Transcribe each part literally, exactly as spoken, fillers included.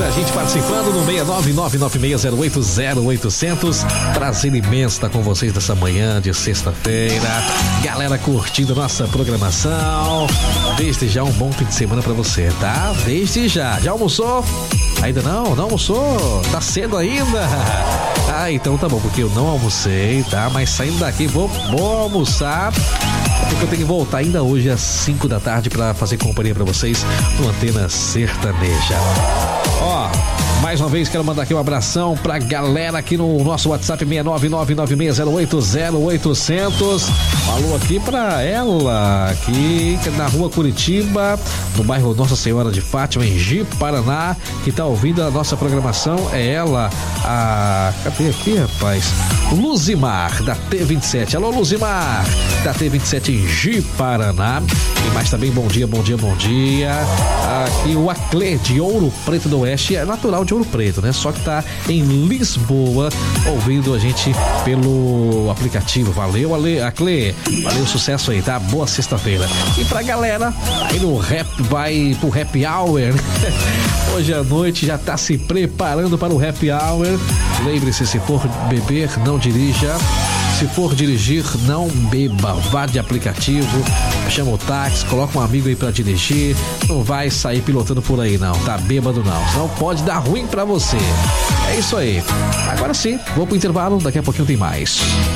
Muita gente participando no seis nove nove nove seis zero oito zero oito zero zero. Prazer imenso estar com vocês nessa manhã de sexta-feira. Galera curtindo nossa programação. Desde já um bom fim de semana pra você, tá? Desde já. Já almoçou? Ainda não? Não almoçou? Tá cedo ainda? Ah, então tá bom, porque eu não almocei, tá? Mas saindo daqui vou, vou almoçar. Porque eu tenho que voltar ainda hoje às cinco da tarde pra fazer companhia pra vocês no Antena Sertaneja. Ó, mais uma vez quero mandar aqui um abração pra galera aqui no nosso WhatsApp seis nove nove nove seis zero oito zero oito zero zero. Falou aqui pra ela, aqui na rua Curitiba, no bairro Nossa Senhora de Fátima, em Ji-Paraná, que tá ouvindo a nossa programação. É ela, a... cadê aqui, rapaz? Luzimar, da T vinte e sete. Alô, Luzimar, da T vinte e sete em Ji-Paraná. E mais também, bom dia, bom dia, bom dia. Aqui o Acle, de Ouro Preto do Oeste, é natural de Ouro Preto, né? Só que tá em Lisboa, ouvindo a gente pelo aplicativo. Valeu, Ale, Acle. Valeu, sucesso aí, tá? Boa sexta-feira. E pra galera, aí no rap, vai pro Happy Hour. Hoje à noite já tá se preparando para o Happy Hour. Lembre-se, se for beber, não dirija. Se for dirigir, não beba. Vá de aplicativo, chama o táxi, coloca um amigo aí pra dirigir. Não vai sair pilotando por aí, não. Tá bêbado, não. Senão pode dar ruim pra você. É isso aí. Agora sim, vou pro intervalo. Daqui a pouquinho tem mais.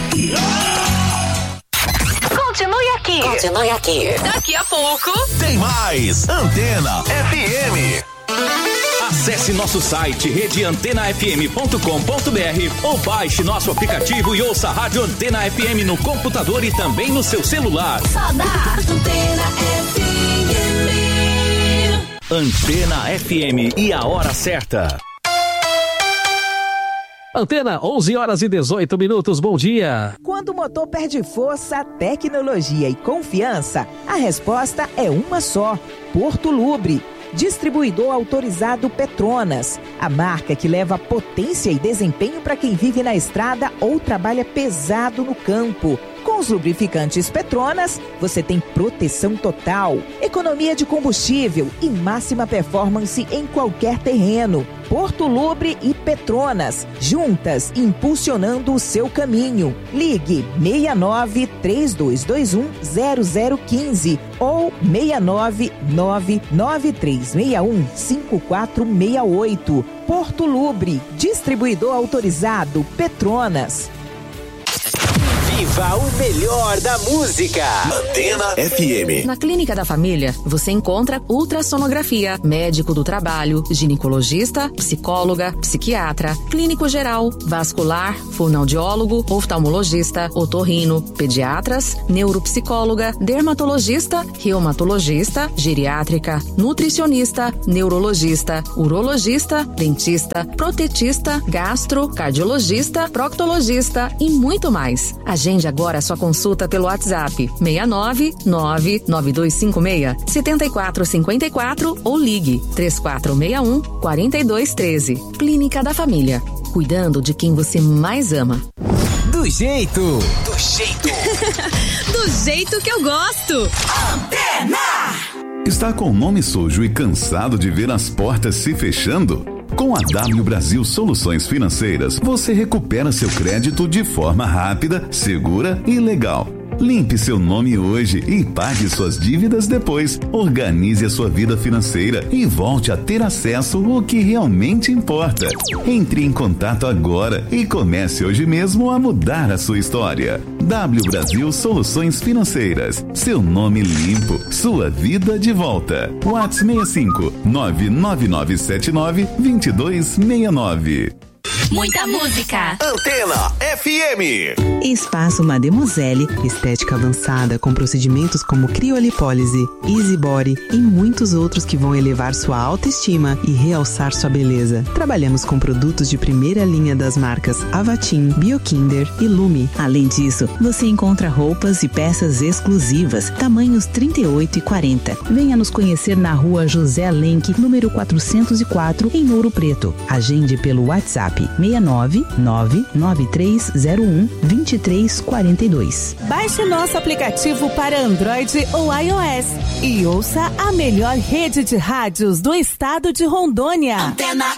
Continue aqui. Continue aqui. Daqui a pouco tem mais Antena F M. Acesse nosso site rede antena f m ponto com ponto b r ou baixe nosso aplicativo e ouça a Rádio Antena F M no computador e também no seu celular. só dá Antena F M. Antena F M e a hora certa. Antena, onze horas e dezoito minutos, bom dia. Quando o motor perde força, tecnologia e confiança, a resposta é uma só: Porto Lubre. Distribuidor autorizado Petronas, a marca que leva potência e desempenho para quem vive na estrada ou trabalha pesado no campo. Com os lubrificantes Petronas, você tem proteção total, economia de combustível e máxima performance em qualquer terreno. Porto Lubre e Petronas, juntas impulsionando o seu caminho. Ligue seis nove três dois dois um zero zero um cinco ou seis nove nove nove três seis um cinco quatro seis oito. Porto Lubre, distribuidor autorizado Petronas. Viva o melhor da música. Antena F M. Na Clínica da Família, você encontra ultrassonografia, médico do trabalho, ginecologista, psicóloga, psiquiatra, clínico geral, vascular, fonoaudiólogo, oftalmologista, otorrino, pediatras, neuropsicóloga, dermatologista, reumatologista, geriátrica, nutricionista, neurologista, urologista, dentista, protetista, gastro, cardiologista, proctologista e muito mais. Agende agora sua consulta pelo WhatsApp seis nove nove nove dois cinco seis sete quatro cinco quatro ou ligue três quatro seis um quatro dois um três. Clínica da Família, cuidando de quem você mais ama. Do jeito, do jeito, do jeito que eu gosto. Antena! Está com o nome sujo e cansado de ver as portas se fechando? Com a W Brasil Soluções Financeiras, você recupera seu crédito de forma rápida, segura e legal. Limpe seu nome hoje e pague suas dívidas depois. Organize a sua vida financeira e volte a ter acesso ao que realmente importa. Entre em contato agora e comece hoje mesmo a mudar a sua história. W Brasil Soluções Financeiras. Seu nome limpo, sua vida de volta. WhatsApp seis cinco nove nove nove sete nove dois dois seis nove. Muita música. Antena F M. Espaço Mademoiselle, estética avançada com procedimentos como criolipólise, easy body e muitos outros que vão elevar sua autoestima e realçar sua beleza. Trabalhamos com produtos de primeira linha das marcas Avatim, Biokinder e Lume. Além disso, você encontra roupas e peças exclusivas, tamanhos trinta e oito e quarenta. Venha nos conhecer na rua José Lenk, número quatrocentos e quatro, em Ouro Preto. Agende pelo WhatsApp seis nove nove nove três zero um dois três quatro dois. Baixe nosso aplicativo para Android ou iOS e ouça a melhor rede de rádios do estado de Rondônia. Antena